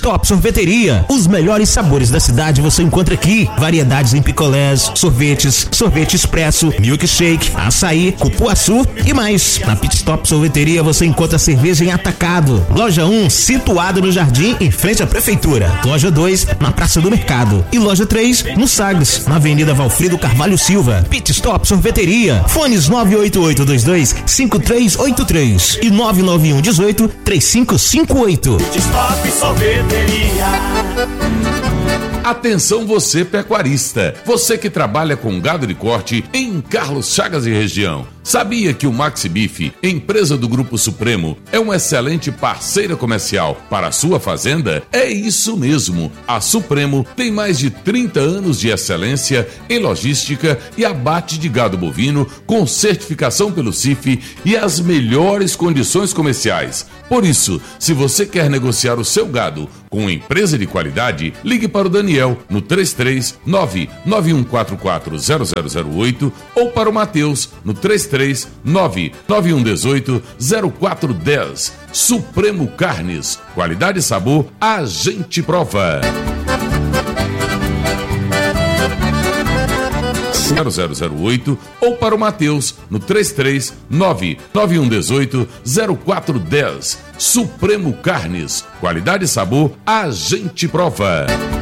Stop Sorveteria. Os melhores sabores da cidade você encontra aqui. Variedades em picolés, sorvetes, sorvete expresso, milkshake, açaí, cupuaçu e mais. Na Pit Stop Sorveteria você encontra cerveja em atacado. Loja 1, situada no Jardim, em frente à Prefeitura. Loja 2, na Praça do Mercado. E loja 3, no Sagres, na Avenida Valfrido Carvalho Silva. Pit Stop Sorveteria. Fones 98822-5383 e 99118-3558. Pit Stop Sorveteria. Atenção você pecuarista, você que trabalha com gado de corte em Carlos Chagas e região. Sabia que o Maxi Beef, empresa do Grupo Supremo, é uma excelente parceira comercial para a sua fazenda? É isso mesmo, a Supremo tem mais de 30 anos de excelência em logística e abate de gado bovino com certificação pelo CIF e as melhores condições comerciais. Por isso, se você quer negociar o seu gado com uma empresa de qualidade, ligue para o Daniel no 33991440008 ou para o Matheus no 33991180410. Supremo Carnes, qualidade e sabor, a gente prova. 0008 ou para o Matheus no 33991180410. Supremo Carnes, qualidade e sabor, a gente prova.